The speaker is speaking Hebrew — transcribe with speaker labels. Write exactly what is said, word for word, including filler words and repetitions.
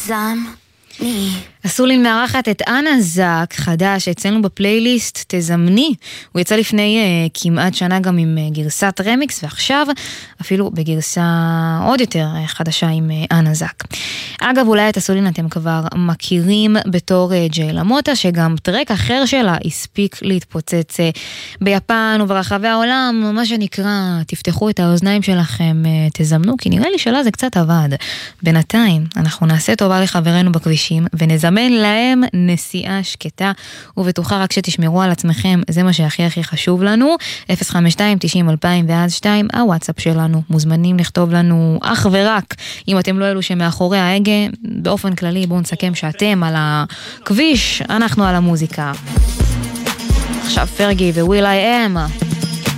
Speaker 1: תזמני.
Speaker 2: הסולין מארחת את אנה זק, חדש, אצלנו בפלייליסט תזמני. הוא יצא לפני uh, כמעט שנה גם עם uh, גרסת רמיקס, ועכשיו אפילו בגרסה עוד יותר uh, חדשה עם uh, אנה זק. אגב, אולי את הסולין אתם כבר מכירים בתור uh, ג'יילה מוטה, שגם טרק אחר שלה הספיק להתפוצץ uh, ביפן וברחבי העולם, מה שנקרא, תפתחו את האוזניים שלכם, uh, תזמנו, כי נראה לי שלה זה קצת עבד. בינתיים, אנחנו נעשה טובה לחברינו בכבישים, ונזמן להם נסיעה שקטה ובטוחה, רק שתשמרו על עצמכם, זה מה שהכי הכי חשוב לנו. אפס חמש שתיים תשעים אלפיים ואז שתיים, הוואטסאפ שלנו, מוזמנים לכתוב לנו אך ורק אם אתם לא אלו שמאחורי ההגה. באופן כללי בואו נסכם שאתם על הכביש, אנחנו על המוזיקה. עכשיו פרגי וויל איי אם.